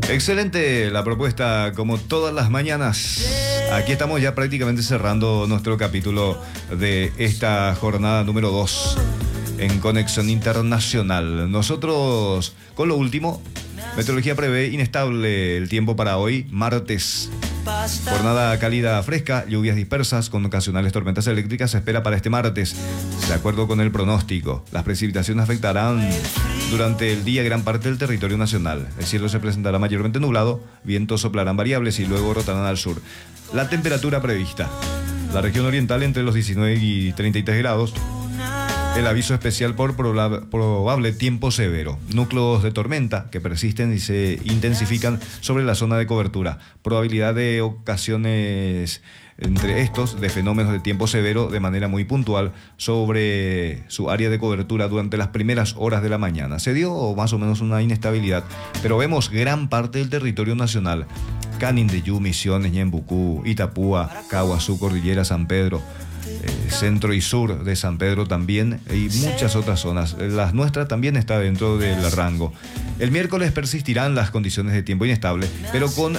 Excelente la propuesta, como todas las mañanas. Aquí estamos ya prácticamente cerrando nuestro capítulo de esta jornada número 2 en Conexión Internacional. Nosotros, con lo último, meteorología prevé inestable el tiempo para hoy, martes. Jornada cálida fresca, lluvias dispersas con ocasionales tormentas eléctricas se espera para este martes. De acuerdo con el pronóstico, las precipitaciones afectarán durante el día gran parte del territorio nacional. El cielo se presentará mayormente nublado, vientos soplarán variables y luego rotarán al sur. La temperatura prevista: la región oriental entre los 19 y 33 grados. El aviso especial por probable tiempo severo. Núcleos de tormenta que persisten y se intensifican sobre la zona de cobertura. Probabilidad de ocasiones entre estos de fenómenos de tiempo severo de manera muy puntual sobre su área de cobertura durante las primeras horas de la mañana. Se dio más o menos una inestabilidad, pero vemos gran parte del territorio nacional. Canindeyú, Misiones, Ñembucú, Itapúa, Caguazú, Cordillera, San Pedro, centro y sur de San Pedro también, y muchas otras zonas. Las nuestras también está dentro del rango. El miércoles persistirán las condiciones de tiempo inestable, pero con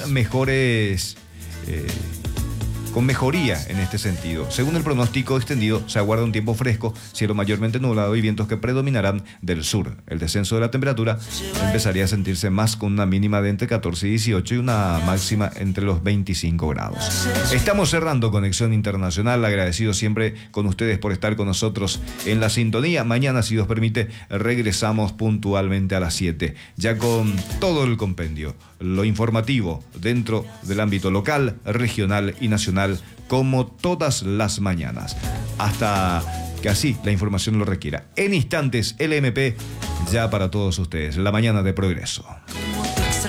mejoría en este sentido. Según el pronóstico extendido, se aguarda un tiempo fresco, cielo mayormente nublado y vientos que predominarán del sur. El descenso de la temperatura empezaría a sentirse más con una mínima de entre 14 y 18 y una máxima entre los 25 grados. Estamos cerrando Conexión Internacional, agradecido siempre con ustedes por estar con nosotros en la sintonía. Mañana, si Dios permite, regresamos puntualmente a las 7, ya con todo el compendio, lo informativo dentro del ámbito local, regional y nacional, como todas las mañanas, hasta que así la información lo requiera. En instantes, LMP ya para todos ustedes, la mañana de Progreso.